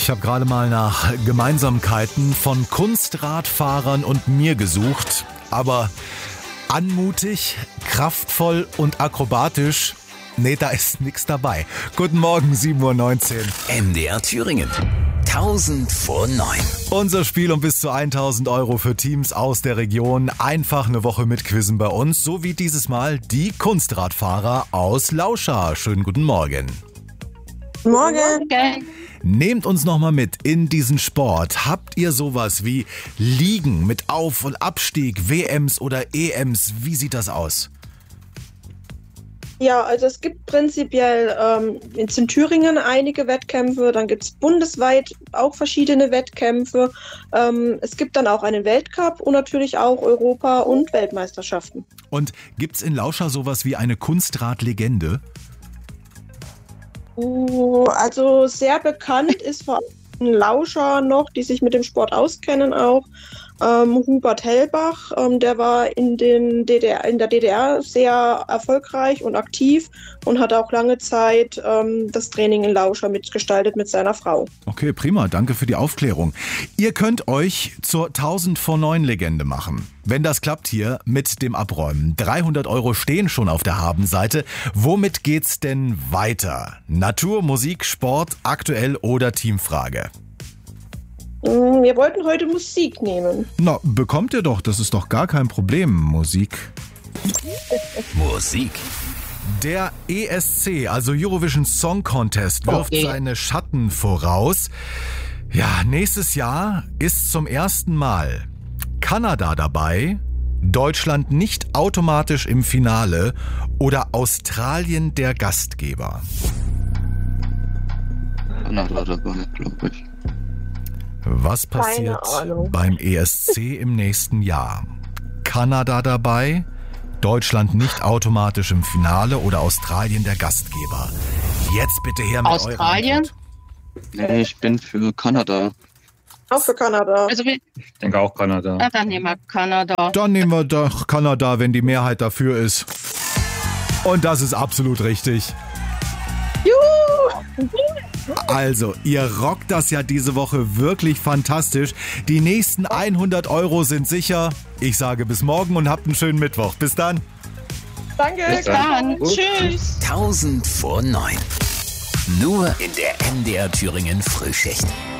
Ich habe gerade mal nach Gemeinsamkeiten von Kunstradfahrern und mir gesucht, aber anmutig, kraftvoll und akrobatisch, nee, da ist nichts dabei. Guten Morgen, 7:19 Uhr. MDR Thüringen. 1000 vor 9. Unser Spiel um bis zu 1.000 Euro für Teams aus der Region. Einfach eine Woche mit Quizzen bei uns, so wie dieses Mal die Kunstradfahrer aus Lauscha. Schönen guten Morgen. Morgen. Nehmt uns nochmal mit in diesen Sport. Habt ihr sowas wie Liegen mit Auf- und Abstieg, WMs oder EMs? Wie sieht das aus? Ja, also es gibt prinzipiell in Thüringen einige Wettkämpfe, dann gibt es bundesweit auch verschiedene Wettkämpfe. Es gibt dann auch einen Weltcup und natürlich auch Europa- und Weltmeisterschaften. Und gibt's in Lauscha sowas wie eine Kunstradlegende? Also sehr bekannt ist vor allem Lauscher noch, die sich mit dem Sport auskennen auch. Hubert Hellbach, der war in der DDR sehr erfolgreich und aktiv und hat auch lange Zeit das Training in Lauscha mitgestaltet mit seiner Frau. Okay, prima, danke für die Aufklärung. Ihr könnt euch zur 1000 vor 9 Legende machen. Wenn das klappt hier mit dem Abräumen. 300 Euro stehen schon auf der Habenseite. Womit geht's denn weiter? Natur, Musik, Sport, aktuell oder Teamfrage? Wir wollten heute Musik nehmen. Na, bekommt ihr doch, das ist doch gar kein Problem. Musik. Musik. Der ESC, also Eurovision Song Contest, wirft seine Schatten voraus. Ja, nächstes Jahr ist zum ersten Mal Kanada dabei, Deutschland nicht automatisch im Finale oder Australien der Gastgeber. Kanada dabei, glaube ich. Was passiert beim ESC im nächsten Jahr? Kanada dabei, Deutschland nicht automatisch im Finale oder Australien der Gastgeber? Jetzt bitte her mit Australien? eurer Antwort. Nee, ich bin für Kanada. Auch für Kanada. Also Ich denke auch Kanada. dann nehmen wir Kanada. Dann nehmen wir doch Kanada, wenn die Mehrheit dafür ist. Und das ist absolut richtig. Juhu! Also, ihr rockt das ja diese Woche wirklich fantastisch. Die nächsten 100 Euro sind sicher. Ich sage bis morgen und habt einen schönen Mittwoch. Bis dann. Danke. Bis dann. Tschüss. 1000 vor 9. Nur in der MDR Thüringen Frühschicht.